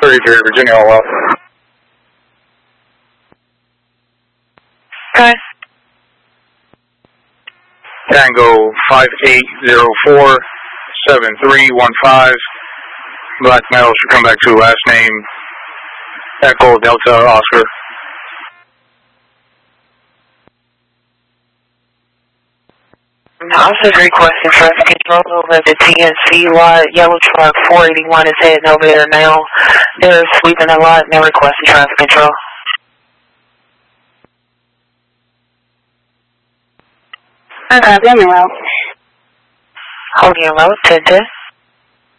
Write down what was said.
33, Virginia, all well. Okay. Tango 5804-7315. Black male should come back to last name Echo Delta Oscar. Officers requesting traffic control over at the TNC lot. Yellow truck 481 is heading over there now. They're sweeping the lot and they're requesting traffic control. Okay, let me know. Holding your low, 10-10.